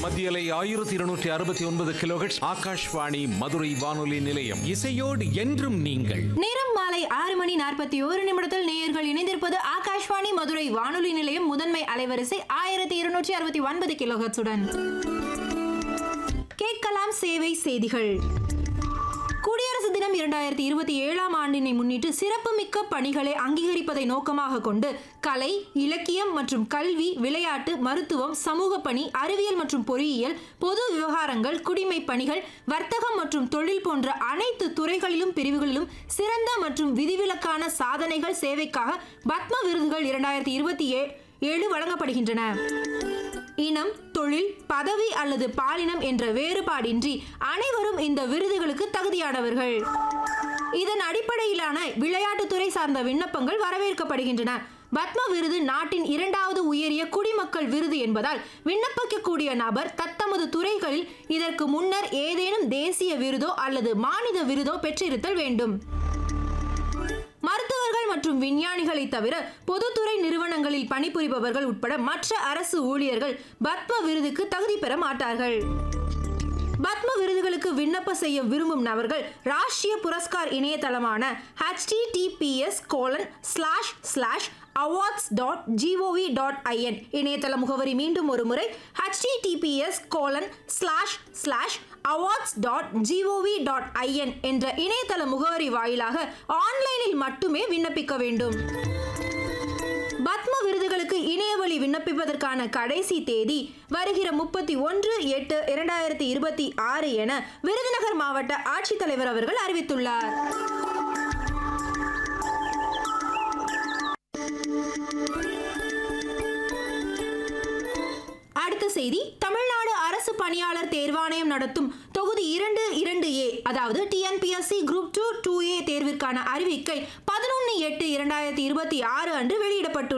மத்தியலை 1269 கிலோஹெர்ட்ஸ் ஆகாஷ்வாணி மதுரை வானொலி நிலையம். இசையோடு என்றும் நீங்கள். நேரம் மாலை 6:41 நேயர்கள் இணைந்திருப்பது ஆகாஷ்வாணி மதுரை வானொலி நிலையம் முதன்மை அலைவரிசை 1269 கிலோஹெர்ட்ஸுடன். கேட்கலாம் சேவை செய்திகள். குடியரசு தினம் 2027 ஆண்டினை முன்னிட்டு சிறப்புமிக்க பணிகளை அங்கீகரிப்பதை நோக்கமாக கொண்டு கலை, இலக்கியம் மற்றும் கல்வி, விளையாட்டு, மருத்துவம், சமூக பணி, அறிவியல் மற்றும் பொறியியல், பொது விவகாரங்கள், குடிமை பணிகள், வர்த்தகம் மற்றும் தொழில் போன்ற அனைத்து துறைகளிலும் பிரிவுகளிலும் சிறந்த மற்றும் விதிவிலக்கான சாதனைகள் சேவைக்காக பத்ம விருதுகள் 2027 வழங்கப்படுகின்றன. இனம், தொழில், பதவி அல்லது பாலினம் என்ற வேறுபாடின்றி அனைவரும் இந்த விருதுகளுக்கு தகுதியானவர்கள். இதன் அடிப்படையிலான விளையாட்டுத்துறை சார்ந்த விண்ணப்பங்கள் வரவேற்கப்படுகின்றன. பத்ம விருது நாட்டின் 2வது உயரிய குடிமக்கள் விருது என்பதால் விண்ணப்பிக்கக்கூடிய நபர் தத்தமது துறைகளில் இதற்கு முன்னர் ஏதேனும் தேசிய விருதோ அல்லது மாநில விருதோ பெற்றிருத்தல் வேண்டும். மருத்துவர்கள் மற்றும் விஞ்ஞானிகளை தவிர பொதுத்துறை நிறுவனங்களில் பணிபுரிபவர்கள் உட்பட மற்ற அரசு ஊழியர்கள் பத்ம விருதுக்கு தகுதி பெற மாட்டார்கள். பத்ம விருதுகளுக்கு விண்ணப்ப செய்ய விரும்பும் நபர்கள் ராஷ்டிரிய புரஸ்கார் இணையதளமான https://awards.gov.in இணையதள முகவரி மீண்டும் ஒரு முறை https://awards.gov.in என்ற இணையதள முகவரி வாயிலாக ஆன்லைனில் மட்டுமே விண்ணப்பிக்க வேண்டும். பத்ம விருதுகளுக்கு இணையவழி விண்ணப்பிப்பதற்கான கடைசி தேதி வருகிற 31/8/2026 என விருதுநகர் மாவட்ட ஆட்சித்தலைவர் அவர்கள் அறிவித்துள்ளார். அடுத்த செய்தி. தமிழ்நாடு அரசு பணியாளர் தேர்வாணையம் நடத்தும் தொகுதி 2(2)A அதாவது TNPSC குரூப் 2(2A) தேர்விற்கான அறிவிக்கை 11/8/2026 அன்று வெளியிடப்பட்டுள்ளது.